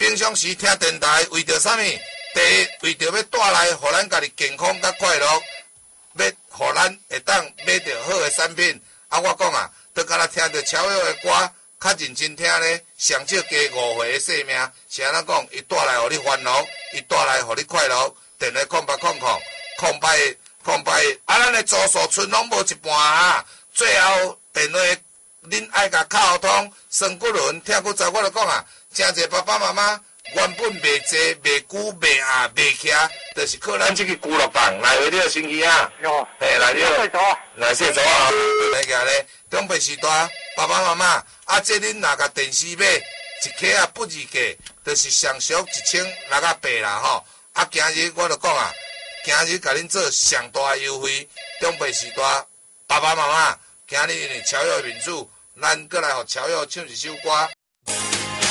平常时听电台为着啥物？第一，为着要带来，互咱家己健康甲快乐，要互咱会当买到好的产品。啊，我讲啊，都敢若听着超越的歌，较认真听咧，上少加5岁的生命，是安怎讲？伊带来互你烦恼，伊带来互你快乐。电话空白，啊，咱的住宿村拢无一半啊。最后电话，恁爱甲敲通，双骨轮，听久我就讲啊，真侪爸爸妈妈。原本袂坐、袂久、袂下、袂徛，就是靠咱这个俱乐部来回了星期啊。 哟， 嘿，来了， 来洗澡啊，来行咧。中辈时代，爸爸妈妈，啊，这恁若甲电视买一克啊不二价，就是上俗1680啦吼。啊，今日我就讲啊，今日甲恁做上大的优惠，中辈时代，爸爸妈妈，今日因为超越民主，咱过来互超越唱一首歌。